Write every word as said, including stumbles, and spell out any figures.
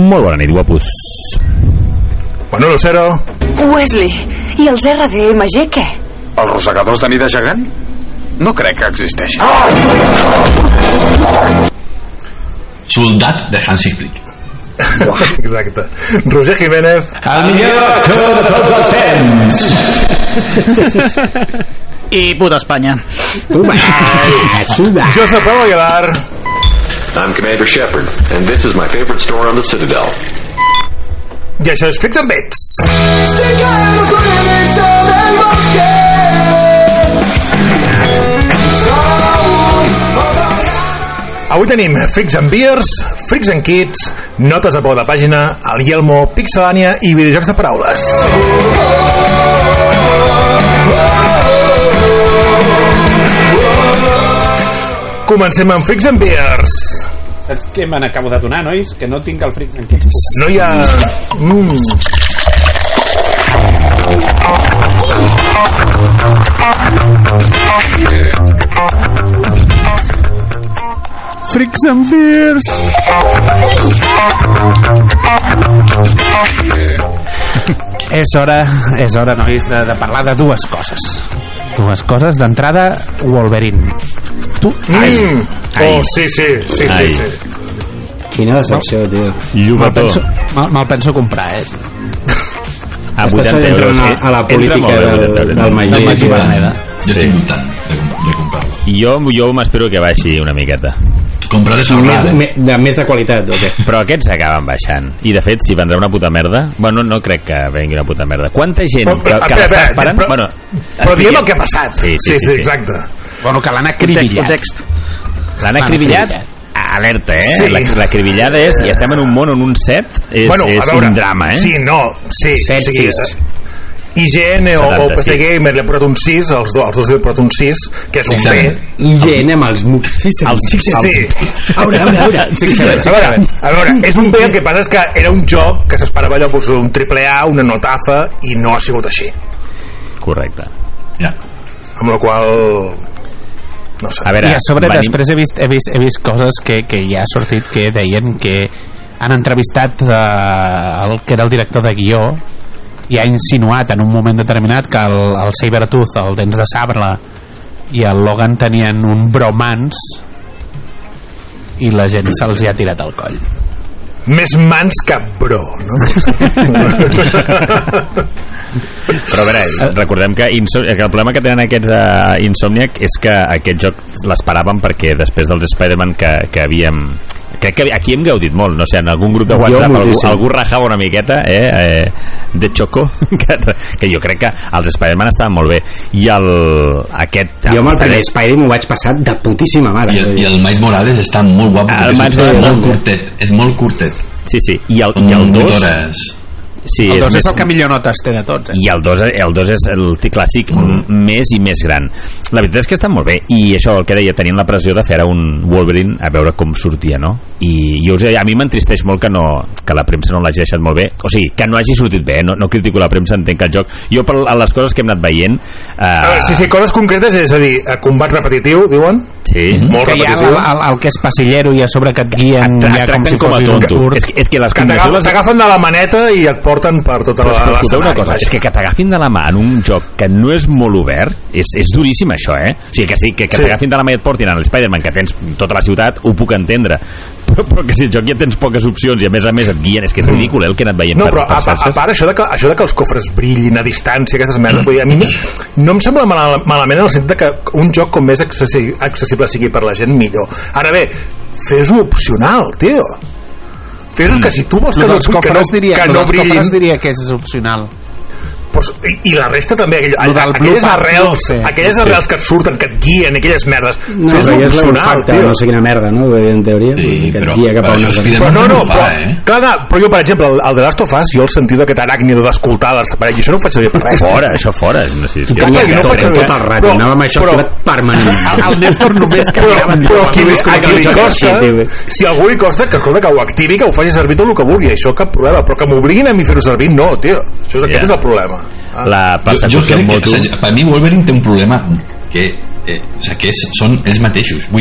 Molt bona nit, guapos. Bueno, Lucero. Wesley, i els R D M G què? Els rosegadors de nit de gegant? No crec que existeixi. Soldat de Hansi Flick. Exacte. Roger Jiménez. El millor actor de tots els temps. I puta Espanya. Josep Pau Aguilar. I'm Commander Shepard, and this is my favorite store on the Citadel. I això és Freaks and Bits. Avui tenim Freaks and Beers, Freaks and Kids, notes de peu de pàgina, el Yelmo, Pixelània i videojocs de paraules. Comencem amb Freaks and Beers. Saps què me n'acabo de donar, nois? Que no tinc el Freaks and Kids. No hi ha... Mm. Freaks and Beers. És hora, és hora, nois, de, de parlar de dues coses. Dues coses. D'entrada, Wolverine. Tu? Mm. Oh, sí, sí, sí, sí, sí. Quina decepció, tio. Me'l penso, me, me penso comprar, eh? A vuitanta euros. A, a la política del, del Magí. Jo estic dubtant de, de comprar-lo. I jo, jo m'espero que baixi una miqueta. Compraré sobrada. Més, de, més de qualitat, o què? Però aquests acaben baixant. I de fet, si vendrà una puta merda... Bueno, no crec que vengui una puta merda. Quanta gent però, però, que, que l'està esperant... Però, bueno, però diem el que ha passat. Sí, sí, sí, sí, sí. Exacte. Bueno, que l'han acribillat. L'han acribillat. Alerta, eh? Sí. La, la cribillada és... I estem en un món on un set és, bueno, és veure, un drama, eh? Sí, no, sí. set sis. I G N o, o P C Gamer li ha posat un sis, els, do, els dos li han posat un sis, que és un B. I G N amb els M U C. El sis, sí. A veure, a veure, a veure. A veure, a veure, és un B, el que passa és que era un joc que s'esperava allò, doncs, un triple A, una notaza, i no ha sigut així. Correcte. Ja. Amb la qual... No sé. A veure, I a sobre venim... després he vist, he vist, he vist coses que, que ja ha sortit que deien que han entrevistat eh, el que era el director de guió i ha insinuat en un moment determinat que el, el Sabertooth, el Dents de Sabre i el Logan tenien un bromance i la gent se'ls hi ha tirat al coll. Més mans que bro, no? Però a veure, recordem que, Inso- que el problema que tenen aquests uh, Insomniac és que aquest joc l'esperàvem perquè després dels Spider-Man que, que havíem... Crec que aquí hem gaudit molt, no sé, en algun grup de WhatsApp algú, algú rajava una miqueta eh, eh, de xoco que, que jo crec que els Spider-Man estaven molt bé i el, aquest jo amb el primer Spider m'ho vaig passar de putíssima mare i el, i el Miles Morales està molt guapo el és, Miles és Morales molt curtet és molt curtet sí, sí, i el, i el dos sí, el dos és, és és el que millor notes té de tots, eh? i el dos, el dos és el clàssic mm. més i més gran. La veritat és que està molt bé i això, el que deia, tenien la pressió de fer un Wolverine a veure com sortia, no? I, i us, a mi m'entristeix molt que, no, que la premsa no l'hagi deixat molt bé, o sigui, que no hagi sortit bé, no, no critico la premsa, entenc que el joc jo per les coses que hem anat veient eh... veure, sí, sí, coses concretes, és a dir, combat repetitiu, diuen? Sí, molt que hi ha repetitiu. el, el, el que és passillero i a sobre que et guien et, ja et com si com a fossis tonto. un És, és que les combinacions t'agafen de la maneta i et porten per tota la, però escolteu una l'escenari, cosa, és que que t'agafin de la mà en un joc que no és molt obert és, és duríssim això, eh? O sigui que sí, que, que sí. t'agafin de la mà i et portin en l'Spider-Man que tens tota la ciutat, ho puc entendre però, però que si el joc ja tens poques opcions i a més a més et guien, és que és ridícul eh, el que he anat veient no, per, però per a, a, a part això de, que, això de que els cofres brillin a distància, aquestes merdes, vull dir, a mi no em sembla mal, malament en el sentit que un joc com més accessible, accessible sigui per la gent millor. Ara bé, fes-ho opcional, tio, fes-ho que si tu vols que, no, no, que, no, diria, que no brillin diria que és opcional. Pues, i, i la resta també aquell, del aquelles arrels no sé. aquelles arrels que et surten, que et guien aquelles merdes, no, fes-ho opcional, tio. No sé quina merda, no? En teoria sí, que però, et guia cap a una però no, no, fa, però, eh? clar, clar, però jo per exemple el, el de Last of Us, jo el sentit d'aquest aràcnido d'escoltar les parelles, això no ho faig servir per res fora, això fora no sé, clar, clar, no ho faig servir tot el rato, anava amb això activat permanentment. El Néstor només que però, però qui, a qui li costa si a algú li costa que, que ho activi, que ho faci servir tot el que vulgui, això cap problema, però que m'obliguin a mi fer-ho servir, no, tio, això és, aquest és el problema. La jo, jo crec que, o sigui, per mi Wolverine té un problema que, eh, o sigui, que és, són ells mateixos. Vull